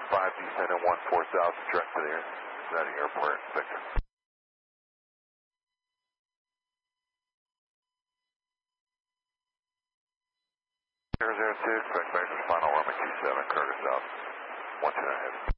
descend in 14,000, direct to the Reading Airport, Victor. 002, expect back to final runway 27, Curtis out, 129.